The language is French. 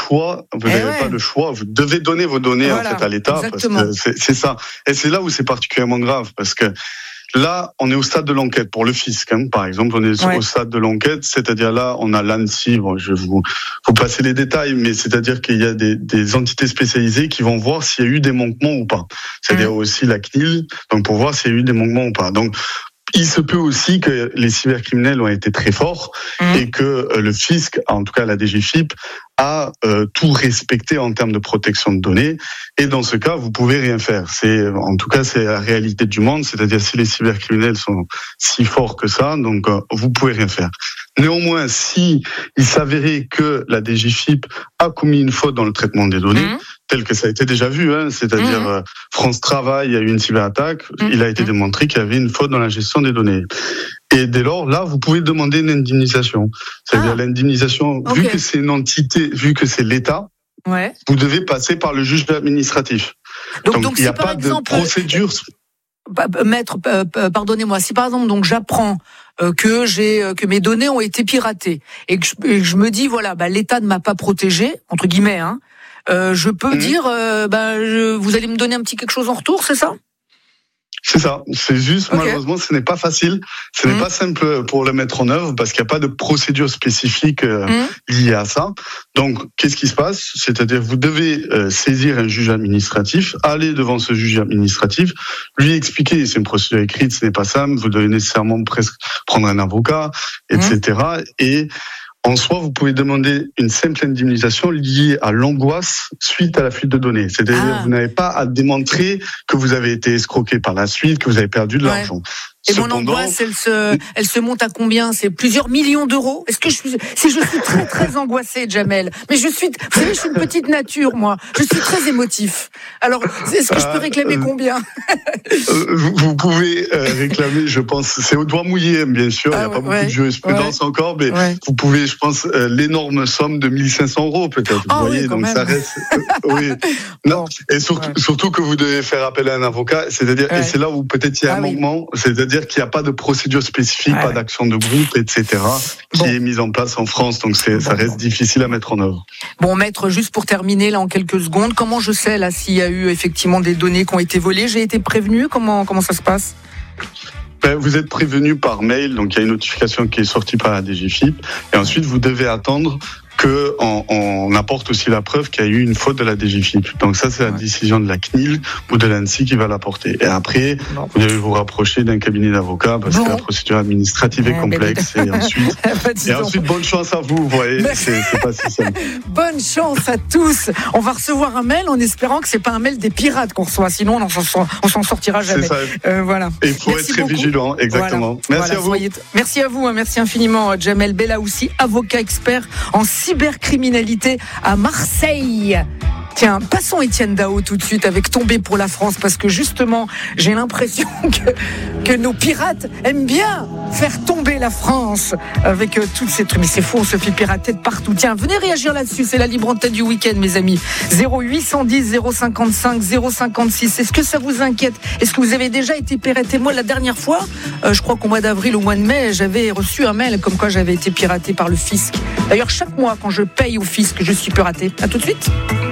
choix. Vous n'avez pas le choix. Vous devez donner vos données en fait à l'État. Exactement. Parce que c'est ça. Et c'est là où c'est particulièrement grave parce que là, on est au stade de l'enquête pour le fisc, par exemple. On est au stade de l'enquête, c'est-à-dire là, on a l'ANSSI. Bon, je vais vous passer les détails, mais c'est-à-dire qu'il y a des entités spécialisées qui vont voir s'il y a eu des manquements ou pas. C'est-à-dire aussi la CNIL, donc pour voir s'il y a eu des manquements ou pas. Donc, il se peut aussi que les cybercriminels ont été très forts et que le fisc, en tout cas la DGFiP, a tout respecté en termes de protection de données. Et dans ce cas, vous pouvez rien faire. En tout cas, c'est la réalité du monde. C'est-à-dire, si les cybercriminels sont si forts que ça, donc vous pouvez rien faire. Néanmoins, si il s'avérait que la DGFiP a commis une faute dans le traitement des données, tel que ça a été déjà vu, c'est-à-dire France Travail a eu une cyberattaque, il a été démontré qu'il y avait une faute dans la gestion des données. Et dès lors, là, vous pouvez demander une indemnisation. C'est-à-dire l'indemnisation, vu que c'est une entité, vu que c'est l'État, vous devez passer par le juge administratif. Donc il n'y a pas de procédure. Maître, pardonnez-moi, si par exemple donc j'apprends que mes données ont été piratées et que je me dis voilà, l'État ne m'a pas protégé entre guillemets, je peux dire vous allez me donner un petit quelque chose en retour, c'est ça? C'est ça, c'est juste malheureusement ce n'est pas facile, ce n'est pas simple pour le mettre en œuvre parce qu'il n'y a pas de procédure spécifique liée à ça. Donc qu'est-ce qui se passe? C'est-à-dire vous devez saisir un juge administratif, aller devant ce juge administratif, lui expliquer, c'est une procédure écrite, ce n'est pas simple, vous devez nécessairement presque prendre un avocat, etc. Et en soi, vous pouvez demander une simple indemnisation liée à l'angoisse suite à la fuite de données. C'est-à-dire que vous n'avez pas à démontrer que vous avez été escroqué par la suite, que vous avez perdu de l'argent. Et mon angoisse, elle se monte à combien? C'est plusieurs millions d'euros? Si je suis très très angoissée, Jamel, mais vous savez, je suis une petite nature, moi. Je suis très émotif. Alors, est-ce que je peux réclamer combien? Vous pouvez réclamer, je pense, c'est au doigt mouillé, bien sûr. Il n'y a pas beaucoup de jurisprudence encore, mais vous pouvez, je pense, l'énorme somme de 1 500 euros, peut-être. Vous voyez, donc ça reste. Non. Et surtout que vous devez faire appel à un avocat. C'est-à-dire, et c'est là où peut-être il y a un manquement. C'est-à-dire qu'il n'y a pas de procédure spécifique, pas d'action de groupe, etc., qui est mise en place en France. Donc ça reste difficile à mettre en œuvre. Bon, maître, juste pour terminer, là, en quelques secondes, comment je sais, là, s'il y a eu effectivement des données qui ont été volées? J'ai été prévenu? Comment ça se passe? Vous êtes prévenu par mail, donc il y a une notification qui est sortie par la DGFiP, et ensuite vous devez attendre qu'on apporte aussi la preuve qu'il y a eu une faute de la DGFiP. Donc ça, c'est la décision de la CNIL ou de l'ANSSI qui va l'apporter. Et après, vous devez vous rapprocher d'un cabinet d'avocats parce que la procédure administrative est complexe. Et ensuite, bonne chance à vous. Vous voyez, c'est pas si simple. Bonne chance à tous. On va recevoir un mail en espérant que c'est pas un mail des pirates qu'on reçoit. Sinon, on s'en sortira jamais. C'est ça. Voilà. Et il faut être très vigilant. Exactement. Merci à vous. Merci à vous. Merci infiniment, Jamel Belaoussi, avocat expert en cybercriminalité à Marseille. Tiens, passons Étienne Dao tout de suite avec Tomber pour la France, parce que justement, j'ai l'impression que nos pirates aiment bien faire tomber la France avec toutes ces trucs. Mais c'est faux, on se fait pirater de partout. Tiens, venez réagir là-dessus, c'est la libre antenne du week-end, mes amis. 0810 055 056. Est-ce que ça vous inquiète? Est-ce que vous avez déjà été piraté? Moi, la dernière fois, je crois qu'au mois d'avril, au mois de mai, j'avais reçu un mail comme quoi j'avais été piraté par le fisc. D'ailleurs, chaque mois, quand je paye au fisc, je suis piraté. À tout de suite.